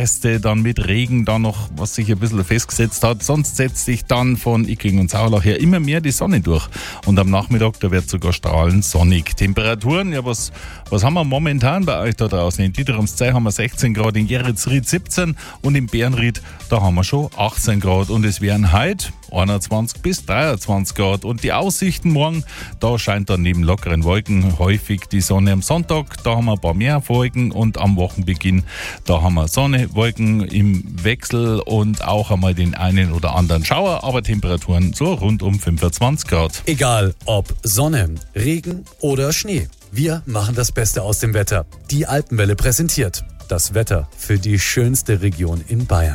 Wolkenreste, dann mit Regen, dann noch, was sich ein bisschen festgesetzt hat. Sonst setzt sich dann von Icking und Saulach her immer mehr die Sonne durch. Und am Nachmittag, da wird sogar strahlend sonnig. Temperaturen, ja, was haben wir momentan bei euch da draußen? In Diederamszei haben wir 16 Grad, in Geretsried 17 und in Bärenried, da haben wir schon 18 Grad. Und es wären heute 21 bis 23 Grad. Und die Aussichten morgen, da scheint dann neben lockeren Wolken häufig die Sonne am Sonntag. Da haben wir ein paar mehr Wolken und am Wochenbeginn, da haben wir Sonne, Wolken im Wechsel und auch einmal den einen oder anderen Schauer, aber Temperaturen so rund um 25 Grad. Egal ob Sonne, Regen oder Schnee. Wir machen das Beste aus dem Wetter. Die Alpenwelle präsentiert das Wetter für die schönste Region in Bayern.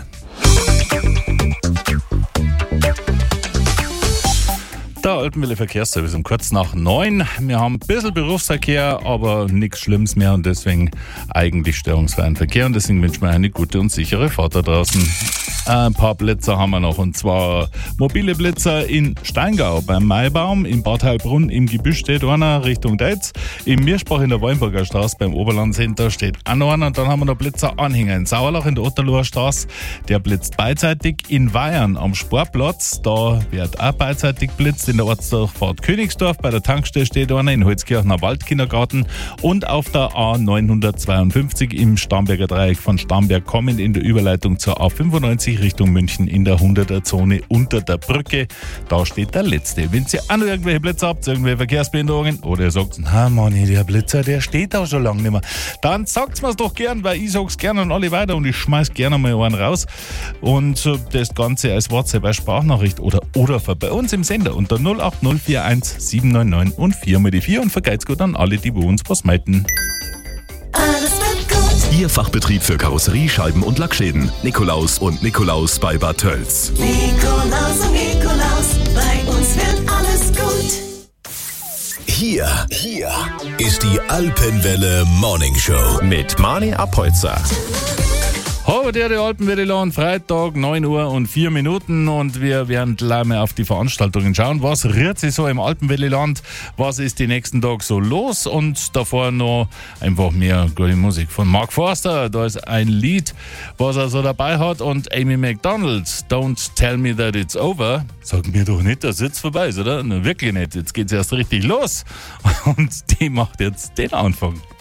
Der Alpenwelle Verkehrsservice um kurz nach 9. Wir haben ein bisschen Berufsverkehr, aber nichts Schlimmes mehr und deswegen eigentlich störungsfreien Verkehr und deswegen wünschen wir eine gute und sichere Fahrt da draußen. Ein paar Blitzer haben wir noch und zwar mobile Blitzer in Steingau beim Maibaum, in Bad Heilbrunn im Gebüsch steht einer Richtung Deitz, im Mirschbach in der Weinburger Straße beim Oberlandcenter steht auch noch einer und dann haben wir noch Blitzeranhänger in Sauerlach in der Otterloher Straße, der blitzt beidseitig, in Weyern am Sportplatz, da wird auch beidseitig blitzt, in der Ortsdurchfahrt Königsdorf bei der Tankstelle steht einer, in Holzkirchener Waldkindergarten und auf der A952 im Starnberger Dreieck von Starnberg kommend in der Überleitung zur A95 Richtung München in der 100er-Zone unter der Brücke. Da steht der letzte. Wenn ihr auch noch irgendwelche Blitzer habt, irgendwelche Verkehrsbehinderungen oder ihr sagt, na Manni, der Blitzer, der steht da schon lange nicht mehr, dann sagt's mir's doch gern, weil ich sag's gerne an alle weiter und ich schmeiß gerne mal einen raus. Und das Ganze als WhatsApp, als Sprachnachricht oder bei uns im Sender unter 08041 799 und 4 mal die 4 und vergeht's gut an alle, die bei uns was meinten. Alles wird gut. Ihr Fachbetrieb für Karosserie, Scheiben und Lackschäden. Nikolaus und Nikolaus bei Bad Tölz. Nikolaus und Nikolaus, bei uns wird alles gut. Hier ist die Alpenwelle Morning Show mit Mani Apolzer. Heute der Alpenwelle Freitag 9 Uhr und 4 Minuten und wir werden gleich mal auf die Veranstaltungen schauen. Was rührt sich so im Alpenwelle-Land? Was ist die nächsten Tage so los? Und davor noch einfach mehr gute Musik von Mark Forster. Da ist ein Lied, was er so dabei hat und Amy Macdonald. Don't tell me that it's over. Sag mir doch nicht, dass jetzt vorbei ist, oder? Na, wirklich nicht. Jetzt geht's erst richtig los. Und die macht jetzt den Anfang.